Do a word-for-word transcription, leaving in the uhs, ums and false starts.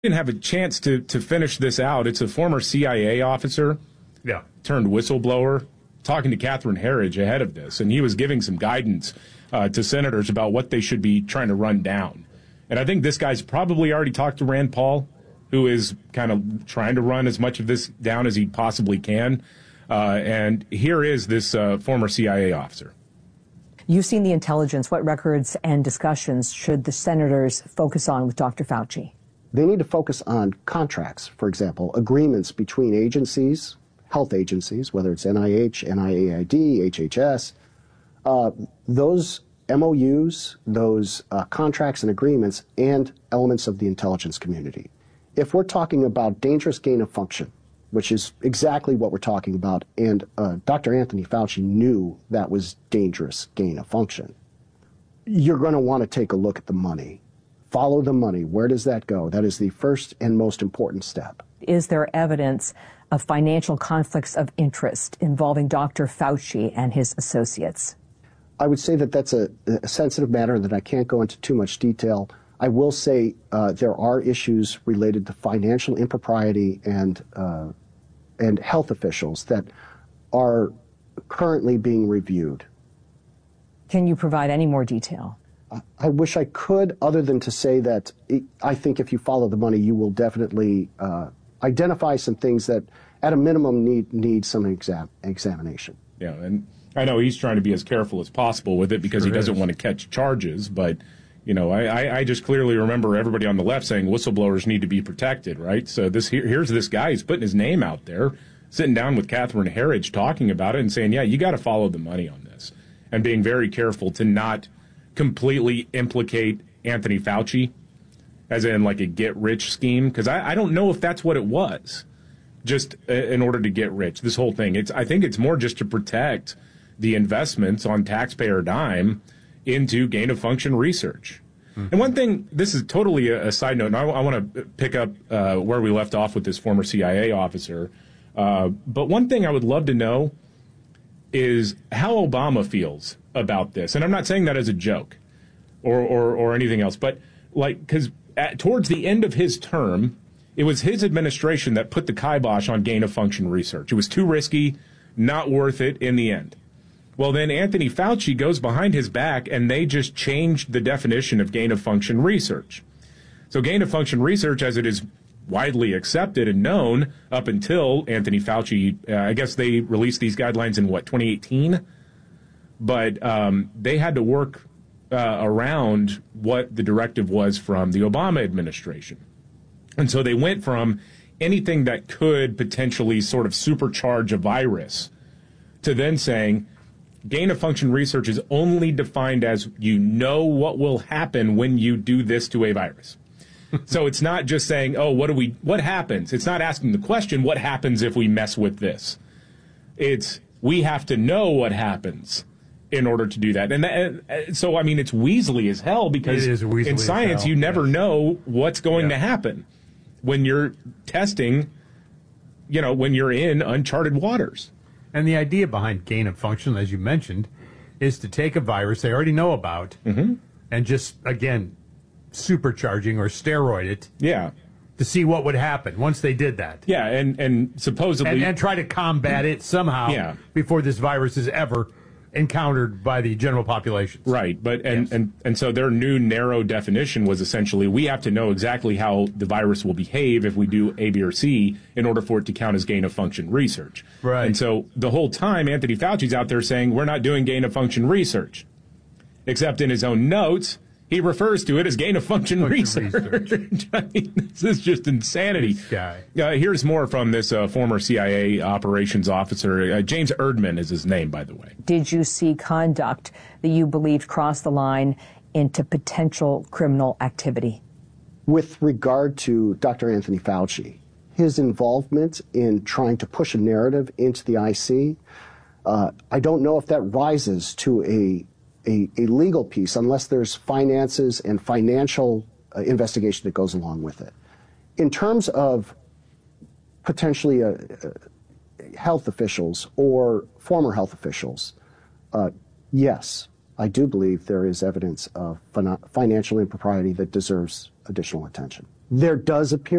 Didn't have a chance to, to finish this out. It's a former C I A officer yeah. turned whistleblower talking to Catherine Herridge ahead of this, and he was giving some guidance uh, to senators about what they should be trying to run down. And I think this guy's probably already talked to Rand Paul, who is kind of trying to run as much of this down as he possibly can. Uh, and here is this uh, former C I A officer. You've seen the intelligence. What records and discussions should the senators focus on with Doctor Fauci? They need to focus on contracts, for example, agreements between agencies, health agencies, whether it's N I H, N I A I D, H H S. Uh, those M O Us, those uh, contracts and agreements, and elements of the intelligence community. If we're talking about dangerous gain of function, which is exactly what we're talking about, and uh, Doctor Anthony Fauci knew that was dangerous gain of function, you're going to want to take a look at the money. Follow the money. Where does that go? That is the first and most important step. Is there evidence of financial conflicts of interest involving Doctor Fauci and his associates? I would say that that's a, a sensitive matter that I can't go into too much detail. I will say uh, there are issues related to financial impropriety and uh, and health officials that are currently being reviewed. Can you provide any more detail? I wish I could, other than to say that it, I think if you follow the money, you will definitely uh, identify some things that, at a minimum, need need some exam examination. Yeah, and I know he's trying to be as careful as possible with it because sure he doesn't is. want to catch charges. But, you know, I, I, I just clearly remember everybody on the left saying whistleblowers need to be protected, right? So this here, here's this guy who's putting his name out there, sitting down with Catherine Herridge talking about it and saying, yeah, you got to follow the money on this, and being very careful to not completely implicate Anthony Fauci, as in like a get-rich scheme, because I, I don't know if that's what it was, just uh, in order to get rich, this whole thing. It's I think it's more just to protect the investments on taxpayer dime into gain-of-function research. Mm-hmm. And one thing, this is totally a, a side note, and I, I want to pick up uh, where we left off with this former C I A officer, uh, but one thing I would love to know is how Obama feels about this. And I'm not saying that as a joke or or, or anything else, but like, because towards the end of his term, it was his administration that put the kibosh on gain-of-function research. It was too risky, not worth it in the end. Well, then Anthony Fauci goes behind his back, and they just changed the definition of gain-of-function research. So gain-of-function research, as it is widely accepted and known up until Anthony Fauci, uh, I guess they released these guidelines in, what, twenty eighteen? But um, they had to work uh, around what the directive was from the Obama administration. And so they went from anything that could potentially sort of supercharge a virus to then saying gain-of-function research is only defined as you know what will happen when you do this to a virus. So it's not just saying, oh, what do we, what happens? It's not asking the question, what happens if we mess with this? It's, we have to know what happens in order to do that. And that, so, I mean, it's weaselly as hell because in science, you never yes. know what's going yeah. to happen when you're testing, you know, when you're in uncharted waters. And the idea behind gain of function, as you mentioned, is to take a virus they already know about mm-hmm. and just, again, supercharging or steroid it. Yeah. To see what would happen once they did that. Yeah, and, and supposedly... And, and try to combat it somehow yeah. before this virus is ever encountered by the general population. Right, but and, yes. and, and so their new narrow definition was essentially we have to know exactly how the virus will behave if we do A, B, or C in order for it to count as gain-of-function research. Right. And so the whole time Anthony Fauci's out there saying we're not doing gain-of-function research, except in his own notes he refers to it as gain-of-function research. research. I mean, this is just insanity. This guy. Uh, here's more from this uh, former C I A operations officer. Uh, James Erdman is his name, by the way. Did you see conduct that you believed crossed the line into potential criminal activity? With regard to Doctor Anthony Fauci, his involvement in trying to push a narrative into the I C, uh, I don't know if that rises to a A, a legal piece unless there's finances and financial uh, investigation that goes along with it. In terms of potentially uh, uh, health officials or former health officials, uh, yes, I do believe there is evidence of fin financial impropriety that deserves additional attention. There does appear